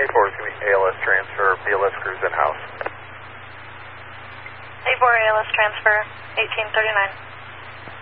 A4 is going to be ALS transfer, BLS crews in-house. A4 ALS transfer, 1839.